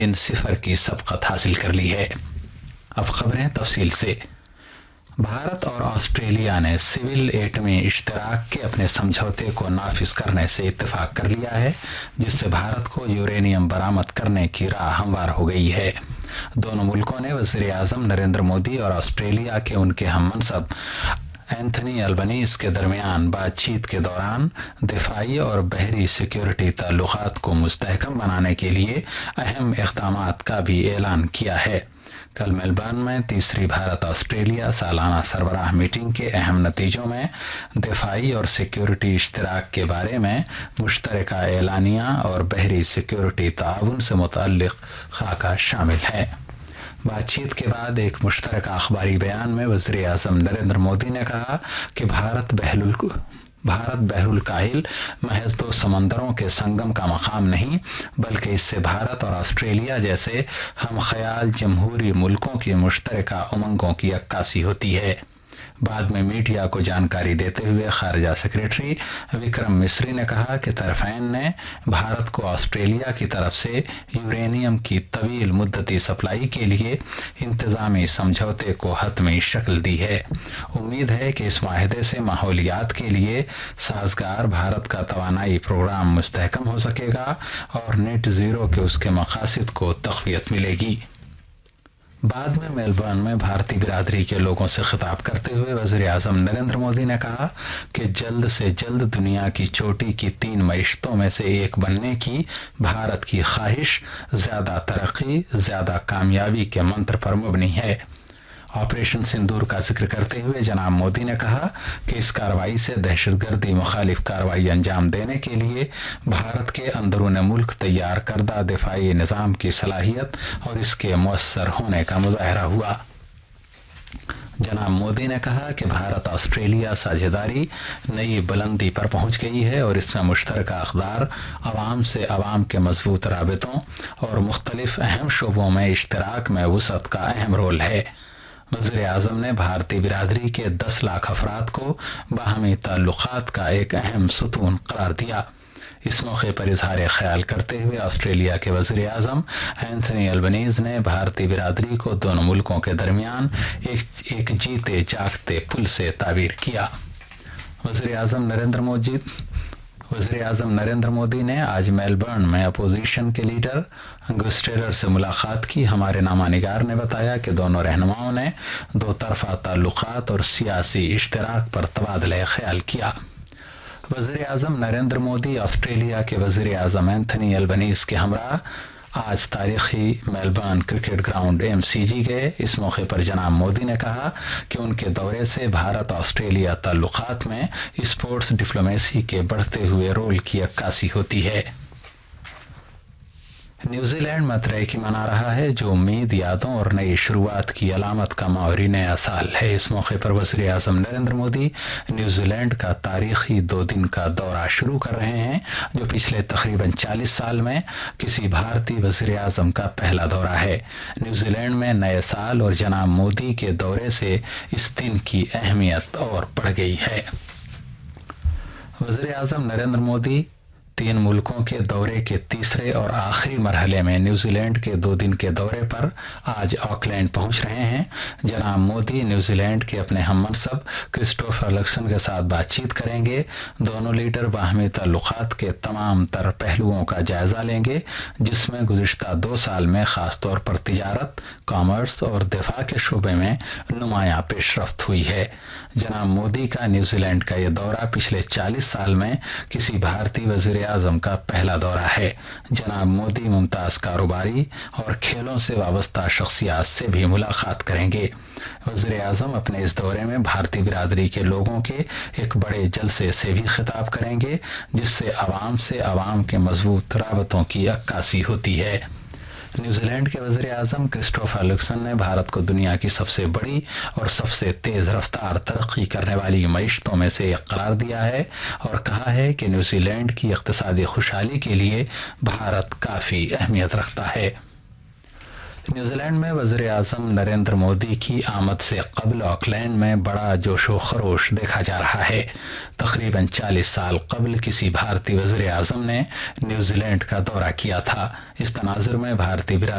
0 की सबकत हासिल कर ली है। अब खबरें तफसील से। भारत और ऑस्ट्रेलिया ने सिविल एटमी इश्तराक के अपने समझौते को नाफिज करने से इत्तेफाक कर लिया है, जिससे भारत को यूरेनियम बरामद करने की राह हमवार हो गई है। दोनों मुल्कों ने वज़ीर आज़म नरेंद्र मोदी और ऑस्ट्रेलिया के उनके हममनसब एंथनी अल्बनीज़ के दरमियान बातचीत के दौरान दिफाई और बहरी सिक्योरिटी ताल्लुकात को मुस्तहकम बनाने के लिए अहम इक़दामात का भी ऐलान किया है। कल मेलबर्न में तीसरी भारत ऑस्ट्रेलिया सालाना सरबराह मीटिंग के अहम नतीजों में दिफाई और सिक्योरिटी इश्तराक के बारे में मुश्तरका एलानिया और बहरी सिक्योरिटी ताउन से मुतअल्लिक़ खाका शामिल है। बातचीत के बाद एक मुश्तरका अखबारी बयान में वज़ीर आज़म नरेंद्र मोदी ने कहा कि भारत बहरुल काहिल महज 2 समंदरों के संगम का मकाम नहीं, बल्कि इससे भारत और ऑस्ट्रेलिया जैसे हम ख्याल जमहूरी मुल्कों की मुश्तरका उमंगों की अक्कासी होती है। बाद में मीडिया को जानकारी देते हुए खारजा सेक्रेटरी विक्रम मिस्री ने कहा कि तरफ़ैन ने भारत को ऑस्ट्रेलिया की तरफ से यूरेनियम की तवील मुद्दती सप्लाई के लिए इंतज़ामी समझौते को हतमी शक्ल दी है। उम्मीद है कि इस माहदे से माहौलियात के लिए साजगार भारत का तवानाई प्रोग्राम मुस्तहकम हो सकेगा और नेट ज़ीरो के उसके मकासद को तक़वियत मिलेगी। बाद में मेलबर्न में भारतीय बिरादरी के लोगों से खिताब करते हुए वज़ीर आज़म नरेंद्र मोदी ने कहा कि जल्द से जल्द दुनिया की चोटी की 3 मईशतों में से एक बनने की भारत की ख्वाहिश ज़्यादा तरक्की, ज़्यादा कामयाबी के मंत्र पर मबनी है। ऑपरेशन सिंदूर का जिक्र करते हुए जनाब मोदी ने कहा कि इस कार्रवाई से दहशतगर्दी मुखालिफ कार्रवाई अंजाम देने के लिए भारत के अंदरून मुल्क तैयार करदा दिफाई निज़ाम की सलाहियत और इसके मुअस्सर होने का मुजाहरा हुआ। जनाब मोदी ने कहा कि भारत ऑस्ट्रेलिया साझेदारी नई बुलंदी पर पहुंच गई है और इसका मुश्तरका अक़दार अवाम से अवाम के मजबूत राबितों और मुख्तलिफ अहम शोबों में इश्तराक में वुसअत का अहम रोल है। वज़ीर आज़म ने भारतीय बिरादरी के 10 लाख अफराद को बाहमी ताल्लुकात का एक अहम सतून करार दिया। इस मौके पर इजहार ख्याल करते हुए ऑस्ट्रेलिया के वज़ीर आज़म एंथनी अल्बनीज़ ने भारतीय बिरादरी को दोनों मुल्कों के दरमियान एक जीते जागते पुल से ताबीर किया। वज़ीर आज़म नरेंद्र मोदी ने आज मेलबर्न में अपोजिशन के लीडर अंगुस्टेलर से मुलाकात की। हमारे नामानिगार ने बताया कि दोनों रहनुमाओं ने 2 तरफ़ा ताल्लुकात और सियासी इश्तराक पर तबादला ख्याल किया। वज़ीर आज़म नरेंद्र मोदी ऑस्ट्रेलिया के वज़ीर आज़म एंथनी अल्बनीज़ के हमरा आज तारीखी मेलबर्न क्रिकेट ग्राउंड MCG गए। इस मौके पर जनाब मोदी ने कहा कि उनके दौरे से भारत ऑस्ट्रेलिया ताल्लुकात में स्पोर्ट्स डिप्लोमेसी के बढ़ते हुए रोल की अक्कासी होती है। न्यूजीलैंड मतरकी मना रहा है, जो उम्मीद, यादों और नई शुरुआत की अलामत का माहौरी नया साल है। इस मौके पर वज़ीर आज़म नरेंद्र मोदी न्यूजीलैंड का तारीखी 2 दिन का दौरा शुरू कर रहे हैं, जो पिछले तकरीबन 40 साल में किसी भारतीय वज़ीर आज़म का पहला दौरा है। न्यूजीलैंड में नए साल और जनाब मोदी के दौरे से इस दिन की अहमियत और बढ़ गई है। वज़ीर आज़म नरेंद्र मोदी 3 मुल्कों के दौरे के तीसरे और आखिरी मरहले में न्यूजीलैंड के 2 दिन के दौरे पर आज ऑकलैंड पहुंच रहे हैं। जनाब मोदी न्यूजीलैंड के अपने हममनसब क्रिस्टोफर लक्सन के साथ बातचीत करेंगे। दोनों लीडर बाहमी ताल्लुकात के तमाम तर पहलुओं का जायज़ा लेंगे, जिसमें गुज़िश्ता 2 साल में ख़ास तौर पर तिजारत, कॉमर्स और दिफा के शोबे में नुमायाँ पेशरफ्त हुई है। जनाब मोदी का न्यूजीलैंड का ये दौरा पिछले 40 साल में किसी भारतीय वज़ीर आज़म का पहला दौरा है। जनाब मोदी मुमताज़ कारोबारी और खेलों से वाबस्ता शख्सियात से भी मुलाकात करेंगे। वज़ीर आज़म अपने इस दौरे में भारतीय बिरादरी के लोगों के एक बड़े जलसे से भी खिताब करेंगे, जिससे अवाम से अवाम के मजबूत राबतों की अक्कासी होती है। न्यूजीलैंड के वज़ीर आज़म क्रिस्टोफर लक्सन ने भारत को दुनिया की सबसे बड़ी और सबसे तेज़ रफ्तार तरक्की करने वाली मईशतों में से एक करार दिया है और कहा है कि न्यूजीलैंड की इक़्तिसादी खुशहाली के लिए भारत काफ़ी अहमियत रखता है। न्यूजीलैंड में वज़ीर आज़म नरेंद्र मोदी की आमद से कबल ऑकलैंड में बड़ा जोशो खरोश देखा जा रहा है। तकरीबन 40 साल कबल किसी भारतीय वज़ीर आज़म ने न्यूजीलैंड का दौरा किया था। इस तनाजुर में भारतीय